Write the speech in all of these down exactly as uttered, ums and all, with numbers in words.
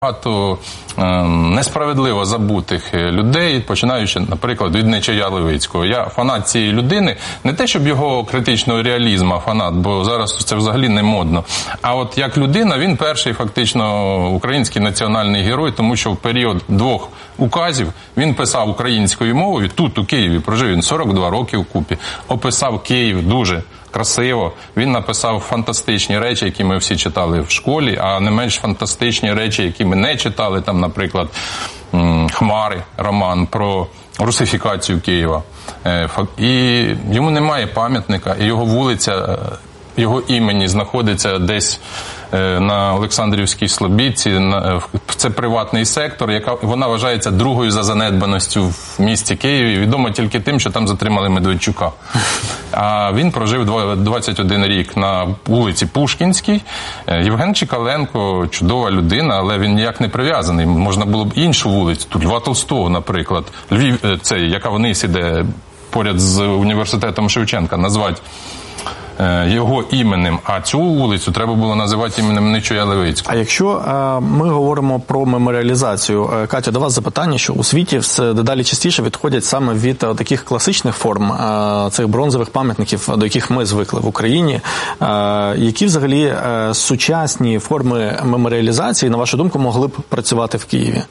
Багато е, несправедливо забутих людей, починаючи, наприклад, від Нечая Левицького. Я фанат цієї людини, не те, щоб його критичного реалізму фанат, бо зараз це взагалі не модно, а от як людина, він перший фактично український національний герой, тому що в період двох указів він писав українською мовою, тут у Києві прожив він сорок два роки вкупі, описав Київ дуже красиво. Він написав фантастичні речі, які ми всі читали в школі, а не менш фантастичні речі, які ми не читали, там, наприклад, «Хмари», роман про русифікацію Києва. І йому немає пам'ятника, і його вулиця, його імені знаходиться десь на Олександрівській Слобідці. Це приватний сектор, яка вона вважається другою за занедбаністю в місті Києві. Відомо тільки тим, що там затримали Медведчука. А він прожив двадцять один рік на вулиці Пушкінській. Євген Чекаленко – чудова людина, але він ніяк не прив'язаний. Можна було б іншу вулицю, тут Льва Толстого, наприклад, Львів, цей, яка вниз іде поряд з університетом Шевченка, назвати його іменем, а цю вулицю треба було називати іменем Нечая Левицького. А якщо е, ми говоримо про меморіалізацію, е, Катя, до вас запитання, що у світі все дедалі частіше відходять саме від е, таких класичних форм, е, цих бронзових пам'ятників, до яких ми звикли в Україні. Е, які взагалі е, сучасні форми меморіалізації, на вашу думку, могли б працювати в Києві?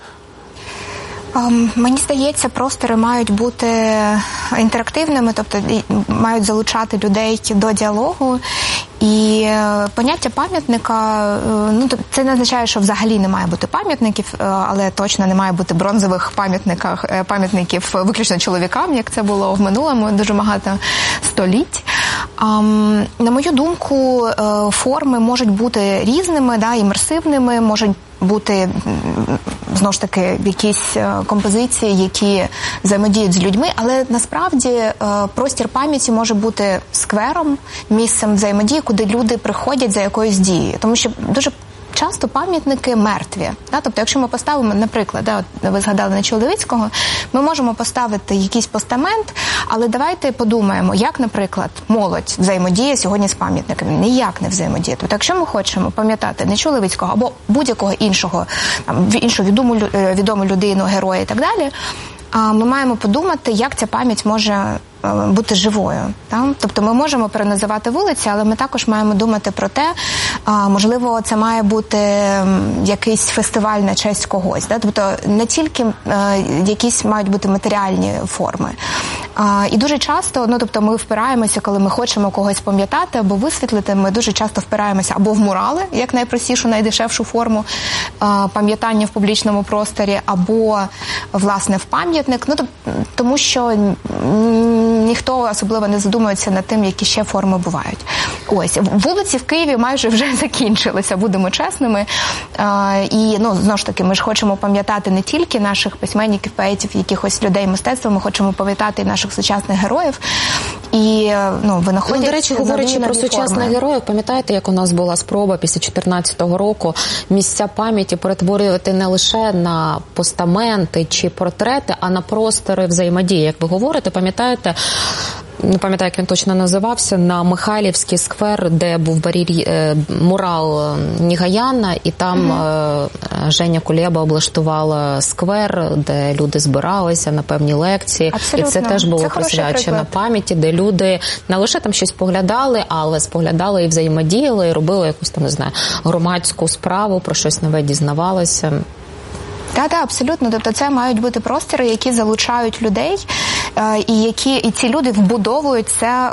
Мені здається, простори мають бути інтерактивними, тобто мають залучати людей до діалогу. І поняття пам'ятника, ну, це не означає, що взагалі не має бути пам'ятників, але точно не має бути бронзових пам'ятників, пам'ятників виключно чоловікам, як це було в минулому дуже багато століть. На мою думку, форми можуть бути різними, да, імерсивними, можуть бути, знову ж таки, якісь композиції, які взаємодіють з людьми, але насправді простір пам'яті може бути сквером, місцем взаємодії, куди люди приходять за якоюсь дією. Тому що дуже часто пам'ятники мертві. Да? Тобто, якщо ми поставимо, наприклад, да, ви згадали Нечая Левицького, ми можемо поставити якийсь постамент, але давайте подумаємо, як, наприклад, молодь взаємодіє сьогодні з пам'ятниками. Ніяк не взаємодіє. Тобто, якщо ми хочемо пам'ятати Нечая Левицького або будь-якого іншого, там, іншу відому, відому людину, героя і так далі, ми маємо подумати, як ця пам'ять може бути живою. Так? Тобто ми можемо переназивати вулиці, але ми також маємо думати про те, можливо, це має бути якийсь фестиваль на честь когось. Так? Тобто не тільки якісь мають бути матеріальні форми. І дуже часто, ну, тобто ми впираємося, коли ми хочемо когось пам'ятати або висвітлити, ми дуже часто впираємося або в мурали, як найпростішу, найдешевшу форму пам'ятання в публічному просторі, або, власне, в пам'ятник. Ну, тому що ніхто особливо не задумується над тим, які ще форми бувають. Ось, вулиці в Києві майже вже закінчилися, будемо чесними. І, ну, знову ж таки, ми ж хочемо пам'ятати не тільки наших письменників, поетів, якихось людей мистецтва, ми хочемо пам'ятати і наших сучасних героїв. І, ну, винаходять... Ну, до речі, говорячи про сучасних героїв, пам'ятаєте, як у нас була спроба після чотирнадцятого року місця пам'яті перетворювати не лише на постаменти чи портрети, а на простори взаємодії, як ви говорите, пам'ятаєте, не пам'ятаю, як він точно називався, на Михайлівський сквер, де був баріль, е, мурал Нігаяна, і там mm-hmm. е, Женя Кулеба облаштувала сквер, де люди збиралися на певні лекції. Абсолютно. І це теж було це присвячено пам'яті, де люди не лише там щось поглядали, але споглядали і взаємодіяли, і робили якусь там, не знаю, громадську справу, про щось нове дізнавалися. Так, так, абсолютно. Тобто це мають бути простори, які залучають людей, і які і ці люди вбудовують це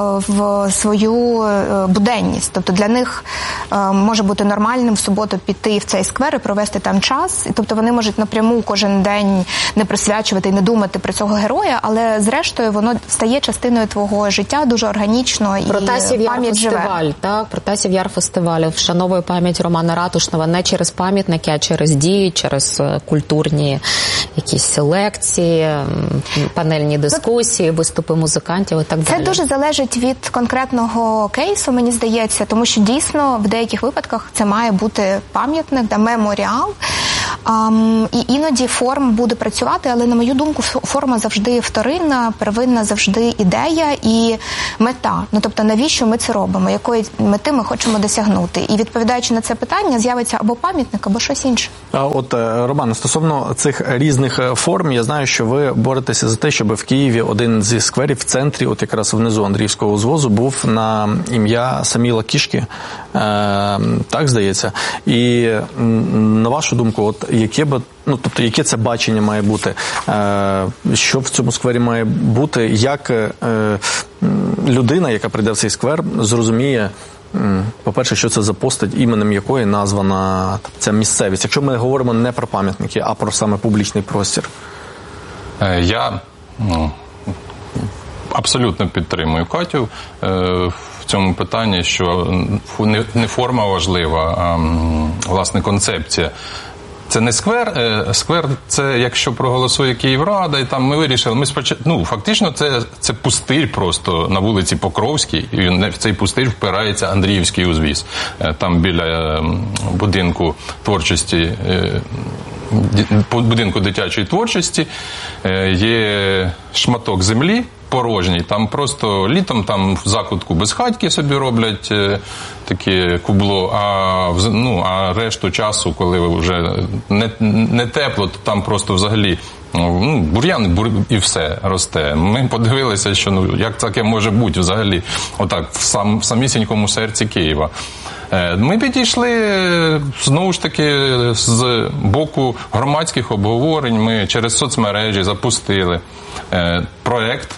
в свою буденність. Тобто для них може бути нормальним в суботу піти в цей сквер і провести там час. Тобто вони можуть напряму кожен день не присвячувати і не думати про цього героя, але зрештою воно стає частиною твого життя дуже органічно, і пам'ять живе. Фестиваль, так, Протасів Яр фестиваль вшановує пам'ять Романа Ратушного не через пам'ятники, а через дії, через культурні якісь лекції, панельні дискусії, виступи музикантів і так далі. Це дуже залежить від конкретного кейсу, мені здається, тому що дійсно в деяких випадках це має бути пам'ятник, да, меморіал. Um, і іноді форм буде працювати, але, на мою думку, форма завжди вторинна, первинна завжди ідея і мета. Ну, тобто, навіщо ми це робимо, якої мети ми хочемо досягнути. І відповідаючи на це питання, з'явиться або пам'ятник, або щось інше. А от, Роман, стосовно цих різних форм, я знаю, що ви боретеся за те, щоб в Києві один зі скверів в центрі, от якраз внизу Андріївського узвозу, був на ім'я Саміла Кішки, е, так здається. І на вашу думку, от яке б, ну, тобто, яке це бачення має бути, е, що в цьому сквері має бути, як е, людина, яка прийде в цей сквер, зрозуміє, по-перше, що це за постать, іменем якої названа ця місцевість, якщо ми говоримо не про пам'ятники, а про саме публічний простір? Я ну, абсолютно підтримую Катю е, в цьому питанні, що не, не форма важлива, а власне концепція. Це не сквер, сквер це якщо проголосує Київрада, і там ми вирішили, ми спочатку, ну, фактично це, це пустир просто на вулиці Покровській, і в цей пустир впирається Андріївський узвіз. Там біля будинку творчості, будинку дитячої творчості є шматок землі порожній, там просто літом там в закутку безхатьки собі роблять е, таке кубло, а, ну, а решту часу, коли вже не, не тепло, то там просто взагалі ну, бур'ян бур, і все росте. Ми подивилися, що ну, як таке може бути взагалі отак в, сам, в самісінькому серці Києва. Ми підійшли, знову ж таки, з боку громадських обговорень, ми через соцмережі запустили проєкт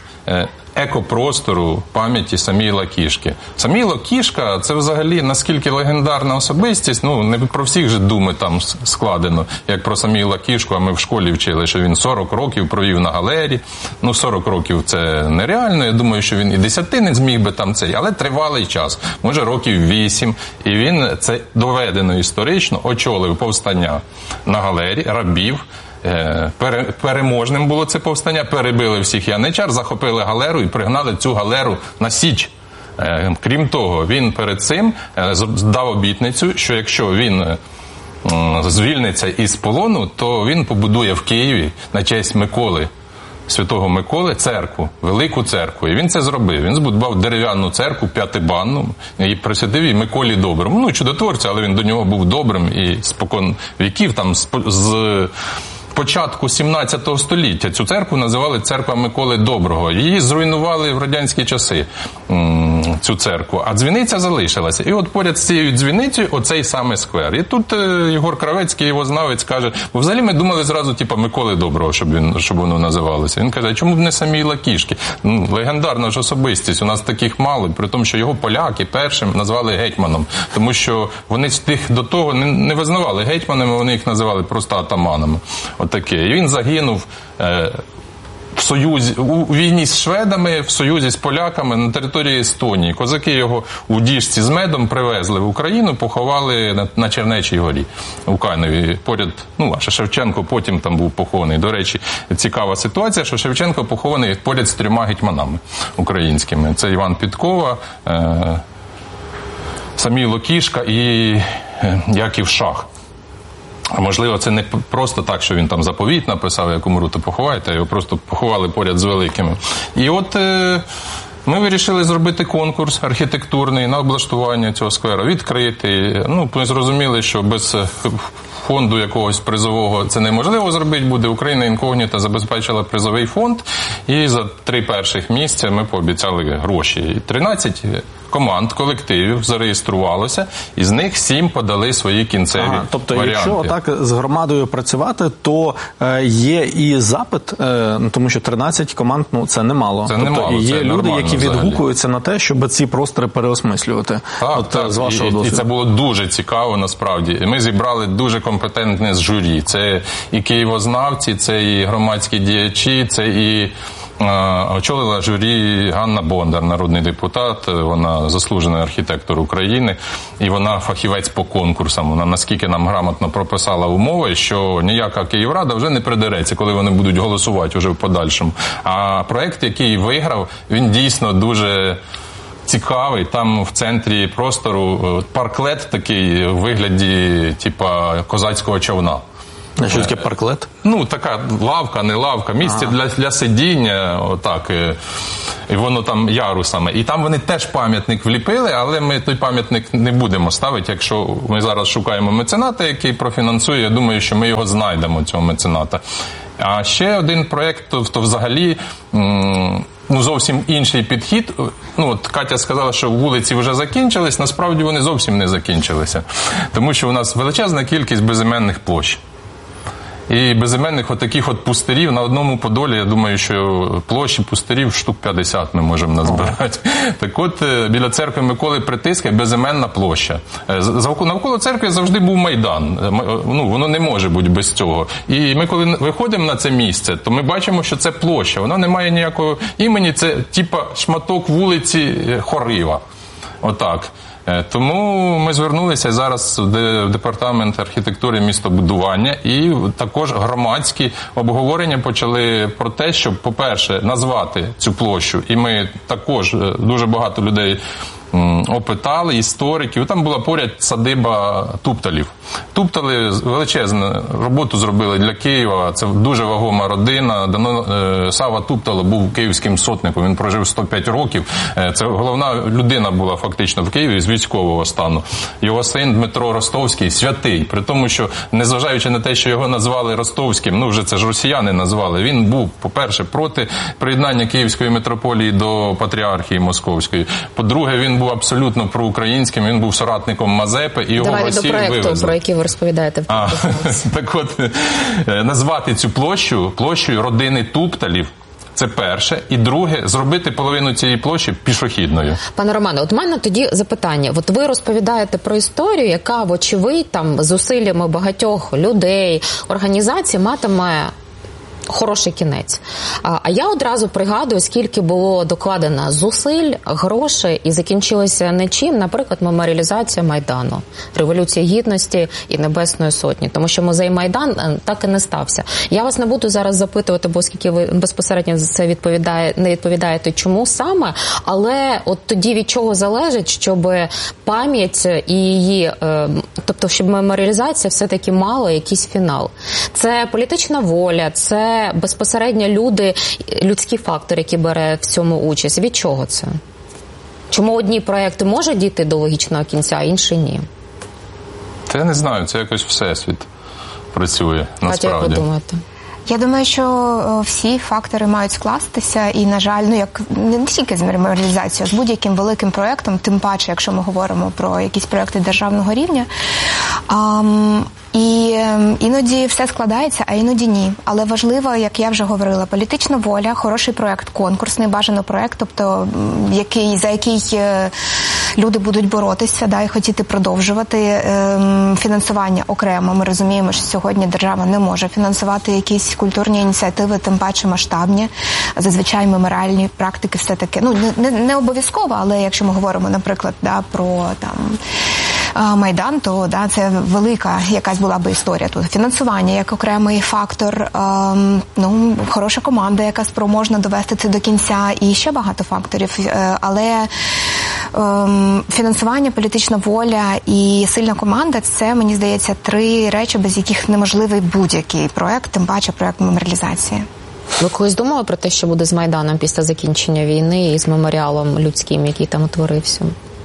екопростору пам'яті Саміла Кішки. Саміло Кішка – це взагалі наскільки легендарна особистість, ну, не про всіх же думи там складено, як про Саміла Кішку, а ми в школі вчили, що він сорок років провів на галері. Ну, сорок років – це нереально, я думаю, що він і десяти не зміг би там цей, але тривалий час, може років вісім, і він, це доведено історично, очолив повстання на галері, рабів. Переможним було це повстання, перебили всіх яничар, захопили галеру і пригнали цю галеру на Січ. Крім того, він перед цим дав обітницю, що якщо він звільниться із полону, то він побудує в Києві на честь Миколи, Святого Миколи, церкву, велику церкву. І він це зробив. Він збудував дерев'яну церкву, п'ятибанну, і присвятив її Миколі Доброму. Ну, чудотворця, але він до нього був добрим і спокон віків, там, з... з початку сімнадцятого століття цю церкву називали Церква Миколи Доброго. Її зруйнували в радянські часи, цю церкву, а дзвіниця залишилася. І от поряд з цією дзвіницею оцей саме сквер. І тут Єгор Кравець, києвознавець, каже, бо взагалі ми думали зразу, типу, Миколи Доброго, щоб, він, щоб воно називалося. Він каже, а чому б не Саміла Кішки? Ну, легендарна ж особистість, у нас таких мало, при тому, що його поляки першим назвали гетьманом, тому що вони тих до того не, не визнавали гетьманами, вони їх називали просто атаманами. Таке. І він загинув е, в союзі, у, у війні з шведами, в союзі з поляками на території Естонії. Козаки його у діжці з медом привезли в Україну, поховали на, на Чернечій горі у Каневі. Поряд, ну, а Шевченко потім там був похований. До речі, цікава ситуація, що Шевченко похований поряд з трьома гетьманами українськими. Це Іван Підкова, е, Саміло Кішка і е, Яків Шах. А можливо, це не просто так, що він там заповіт написав, як умру, то поховайте, а його просто поховали поряд з великими. І от е, ми вирішили зробити конкурс архітектурний на облаштування цього скверу, відкритий. Ну, ми зрозуміли, що без фонду якогось призового це неможливо зробити буде. Україна інкогніта забезпечила призовий фонд, і за три перших місця ми пообіцяли гроші. І тринадцять команд, колективів зареєструвалося, і з них сім подали свої кінцеві ага, тобто, варіанти. Тобто, якщо так з громадою працювати, то е, є і запит, е, тому що тринадцять команд, ну, це немало. Це тобто, немало, є це люди, які взагалі відгукуються на те, щоб ці простори переосмислювати. Так, От, так. з вашого і, досвіду. І це було дуже цікаво, насправді. Ми зібрали дуже компетентне з журі. Це і києвознавці, це і громадські діячі, це і очолила журі Ганна Бондар, народний депутат, вона заслужений архітектор України, і вона фахівець по конкурсам. Вона наскільки нам грамотно прописала умови, що ніяка Київрада вже не придереться, коли вони будуть голосувати вже в подальшому. А проект, який виграв, він дійсно дуже цікавий. Там в центрі простору парклет такий в вигляді типа козацького човна. А що таке парклет? Ну, така лавка, не лавка, місце ага. для, для сидіння, отак, і, і воно там ярусами. І там вони теж пам'ятник вліпили, але ми той пам'ятник не будемо ставити, якщо ми зараз шукаємо мецената, який профінансує, я думаю, що ми його знайдемо, цього мецената. А ще один проєкт, то, то взагалі... М- Ну, зовсім інший підхід. Ну, от Катя сказала, що вулиці вже закінчились, насправді вони зовсім не закінчилися. Тому що у нас величезна кількість безіменних площ. І безіменних отаких от пустирів на одному Подолі, я думаю, що площі пустирів штук п'ятдесят ми можемо назбирати. Ага. Так от, біля церкви Миколи Притиска безіменна площа. Навколо церкви завжди був Майдан. Ну, воно не може бути без цього. І ми, коли виходимо на це місце, то ми бачимо, що це площа. Вона не має ніякого імені, це типа шматок вулиці Хорива. Отак. Тому ми звернулися зараз в департамент архітектури і містобудування, і також громадські обговорення почали про те, щоб, по-перше, назвати цю площу. І ми також, дуже багато людей опитали, істориків. Там була поряд садиба Тупталів. Туптали величезну роботу зробили для Києва. Це дуже вагома родина. Дано, е, Сава Туптало був київським сотником. Він прожив сто п'ять років. Е, це головна людина була фактично в Києві з військового стану. Його син Дмитро Ростовський святий. При тому, що незважаючи на те, що його назвали Ростовським, ну вже це ж росіяни назвали, він був, по-перше, проти приєднання Київської митрополії до Патріархії Московської. По-друге, він був абсолютно проукраїнським, він був соратником Мазепи, і його в Росію вивезли. Про які ви розповідаєте. А, так от, назвати цю площу площею родини Тупталів, це перше. І друге, зробити половину цієї площі пішохідною. Пане Романе, от у мене тоді запитання. От ви розповідаєте про історію, яка, вочевидь, там, зусиллями багатьох людей, організацій матиме хороший кінець. А, а я одразу пригадую, скільки було докладено зусиль, грошей і закінчилося нічим, наприклад, меморіалізація Майдану, Революції Гідності і Небесної Сотні, тому що музей Майдан так і не стався. Я вас не буду зараз запитувати, бо оскільки ви безпосередньо за це відповідає, не відповідаєте, чому саме, але от тоді від чого залежить, щоб пам'ять і її, е, тобто, щоб меморіалізація все-таки мала якийсь фінал. Це політична воля, це безпосередньо люди, людський фактор, який бере в цьому участь. Від чого це? Чому одні проекти можуть дійти до логічного кінця, а інші ні? Та я не знаю, це якось всесвіт працює, насправді. Катя, як ви думаєте? Я думаю, що всі фактори мають скластися і, на жаль, ну як не тільки з меморіалізацією, з будь-яким великим проєктом, тим паче, якщо ми говоримо про якісь проєкти державного рівня, ам, і іноді все складається, а іноді ні. Але важливо, як я вже говорила, політична воля, хороший проєкт, конкурсний, бажано проєкт, тобто який, за який люди будуть боротися, да, і хотіти продовжувати ем, фінансування окремо. Ми розуміємо, що сьогодні держава не може фінансувати якісь культурні ініціативи, тим паче масштабні. Зазвичай меморіальні практики все-таки, ну, не, не обов'язково, але якщо ми говоримо, наприклад, да, про там Майдан, то да, це велика якась була би історія тут. Фінансування як окремий фактор, ем, ну, хороша команда, яка спроможна довести це до кінця, і ще багато факторів. Е, але ем, фінансування, політична воля і сильна команда – це, мені здається, три речі, без яких неможливий будь-який проект, тим паче проект меморіалізації. Ви колись думали про те, що буде з Майданом після закінчення війни і з меморіалом людським, який там утворився?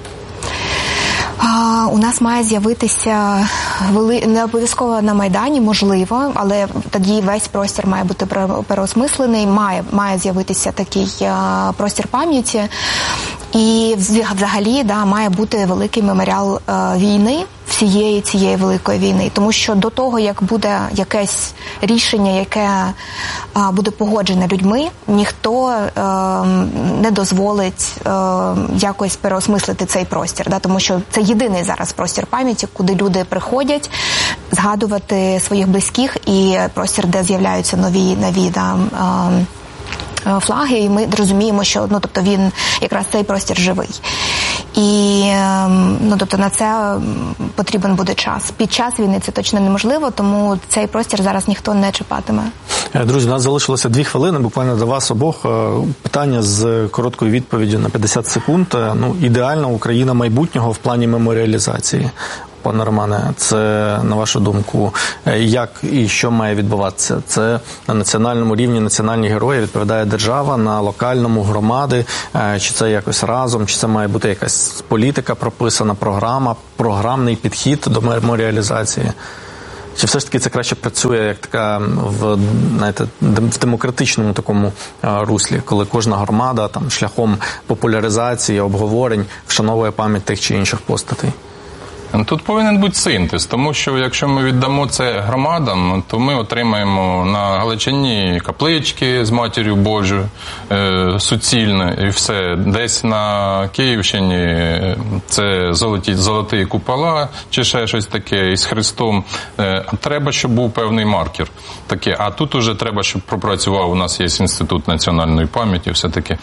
У нас має з'явитися, не обов'язково на Майдані, можливо, але тоді весь простір має бути переосмислений, має, має з'явитися такий простір пам'яті. І взагалі, да, має бути великий меморіал е, війни, всієї цієї великої війни. Тому що до того, як буде якесь рішення, яке е, буде погоджене людьми, ніхто е, не дозволить е, якось переосмислити цей простір. Да, тому що це єдиний зараз простір пам'яті, куди люди приходять згадувати своїх близьких, і простір, де з'являються нові, нові да, е, флаги, і ми розуміємо, що ну, тобто він якраз цей простір живий. І ну, тобто на це потрібен буде час. Під час війни це точно неможливо, тому цей простір зараз ніхто не чіпатиме. Друзі, у нас залишилося дві хвилини, буквально до вас обох. Питання з короткою відповіддю на п'ятдесят секунд. Ну, ідеальна Україна майбутнього в плані меморіалізації. пане Романе, це, на вашу думку, як і що має відбуватися? Це на національному рівні національні герої відповідає держава, на локальному громади, чи це якось разом, чи це має бути якась політика прописана, програма, програмний підхід до меморіалізації? Чи все ж таки це краще працює як така в, знаєте, в демократичному такому руслі, коли кожна громада там шляхом популяризації, обговорень вшановує пам'ять тих чи інших постатей? Тут повинен бути синтез, тому що якщо ми віддамо це громадам, то ми отримаємо на Галичині каплички з Матір'ю Божою, е, суцільно і все. Десь на Київщині це золоті, золоті купола чи ще щось таке із Христом. Е, треба, щоб був певний маркер таке. А тут уже треба, щоб пропрацював, у нас є Інститут національної пам'яті все-таки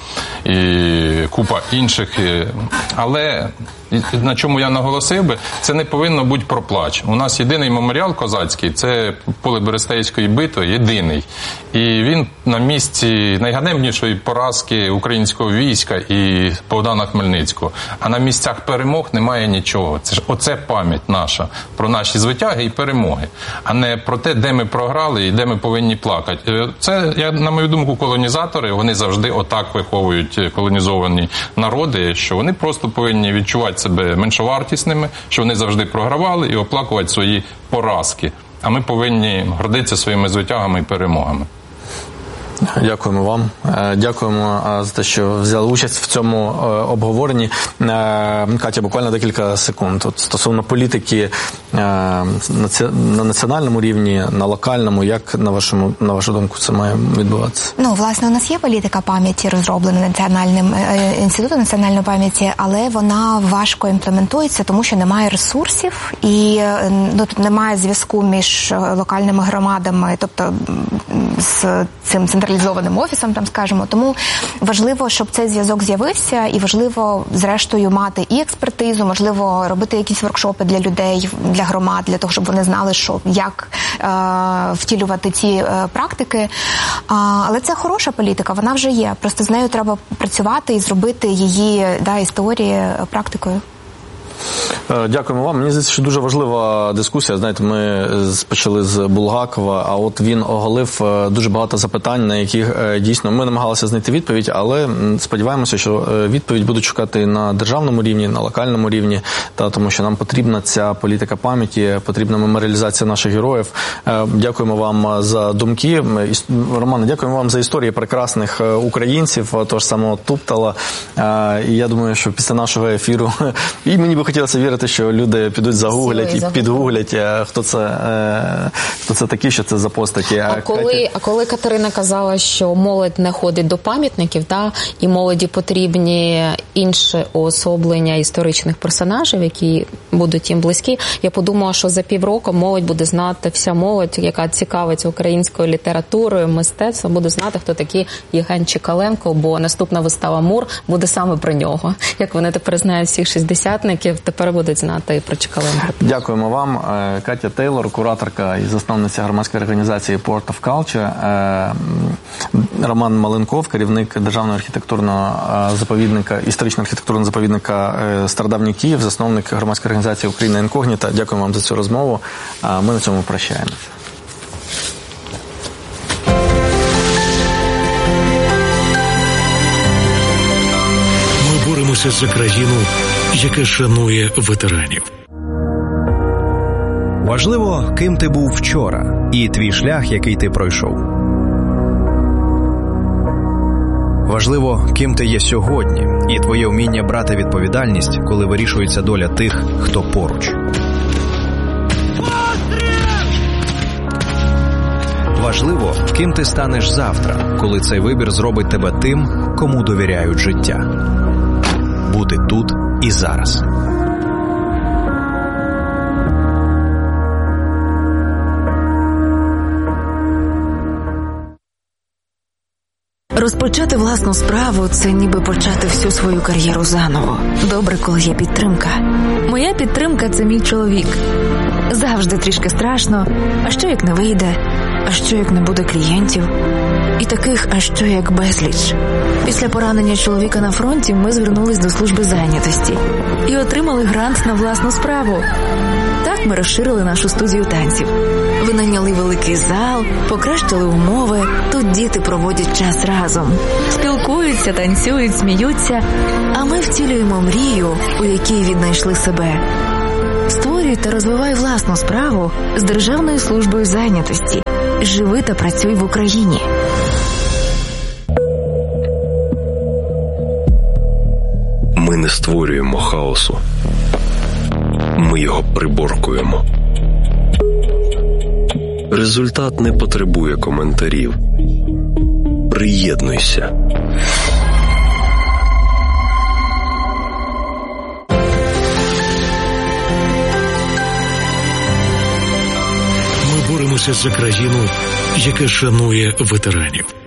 і купа інших. Але на чому я наголосив би, це не повинно бути про плач. У нас єдиний меморіал козацький, це поле Берестейської битви, єдиний. І він на місці найганебнішої поразки українського війська і Богдана Хмельницького. А на місцях перемог немає нічого. Це ж оце пам'ять наша про наші звитяги і перемоги, а не про те, де ми програли і де ми повинні плакати. Це, я, на мою думку, колонізатори, вони завжди отак виховують колонізовані народи, що вони просто повинні відчувати себе меншовартісними, що вони завжди програвали і оплакувати свої поразки. А ми повинні гордитися своїми звитягами і перемогами. Дякуємо вам. Дякуємо за те, що взяли участь в цьому обговоренні. Катя, буквально декілька секунд. От стосовно політики на національному рівні, на локальному, як, на вашому, на вашу думку, це має відбуватися? Ну, власне, у нас є політика пам'яті, розроблена Національним інститутом національної пам'яті, але вона важко імплементується, тому що немає ресурсів і ну, тут немає зв'язку між локальними громадами, тобто з цим централізованим офісом, там скажемо. Тому важливо, щоб цей зв'язок з'явився, і важливо, зрештою, мати і експертизу, можливо, робити якісь воркшопи для людей, для громад, для того, щоб вони знали, що, як е, втілювати ці е, практики. А, але це хороша політика, вона вже є. Просто з нею треба працювати і зробити її, да, історії практикою. Дякуємо вам. Мені здається, що дуже важлива дискусія. Знаєте, ми почали з Булгакова, а от він оголив дуже багато запитань, на яких дійсно ми намагалися знайти відповідь, але сподіваємося, що відповідь будуть шукати на державному рівні, на локальному рівні, та тому що нам потрібна ця політика пам'яті, потрібна меморіалізація наших героїв. Дякуємо вам за думки. Романе, дякуємо вам за історії прекрасних українців, того ж самого Туптала. І я думаю, що після нашого ефіру, і мені би хотілося вірити, що люди підуть загуглять і підгуглять, хто це, хто це такі, що це за постаті. А коли, а коли Катерина казала, що молодь не ходить до пам'ятників, та, і молоді потрібні інші уособлення історичних персонажів, які будуть їм близькі, я подумала, що за півроку молодь буде знати, вся молодь, яка цікавиться українською літературою, мистецтвом, буде знати, хто такий Євген Чекаленко, бо наступна вистава «Мур» буде саме про нього. Як вони тепер знають всіх шістдесятників, тепер будуть знати і про Чекаленка. Дякуємо вам. Катя Тейлор, кураторка і засновниця громадської організації Port of Culture. Роман Маленков, керівник державного архітектурного заповідника, історичного архітектурного заповідника Стародавній Київ, засновник громадської організації Україна Інкогніта. Дякуємо вам за цю розмову. Ми на цьому прощаємося. Боремося за країну, яка шанує ветеранів. Важливо, ким ти був вчора і твій шлях, який ти пройшов. Важливо, ким ти є сьогодні і твоє вміння брати відповідальність, коли вирішується доля тих, хто поруч. Важливо, ким ти станеш завтра, коли цей вибір зробить тебе тим, кому довіряють життя. Бути тут і зараз. Розпочати власну справу – це ніби почати всю свою кар'єру заново. Добре, коли є підтримка. Моя підтримка – це мій чоловік. Завжди трішки страшно. А що як не вийде? А що як не буде клієнтів? І таких, а що як безліч. Після поранення чоловіка на фронті ми звернулись до служби зайнятості і отримали грант на власну справу. Так ми розширили нашу студію танців. Винайняли великий зал, покращили умови. Тут діти проводять час разом. Спілкуються, танцюють, сміються. А ми втілюємо мрію, у якій віднайшли себе. Створюй та розвивай власну справу з Державною службою зайнятості. Живи та працюй в Україні. Ми не створюємо хаосу. Ми його приборкуємо. Результат не потребує коментарів. Приєднуйся. Ми боремося за країну, яка шанує ветеранів.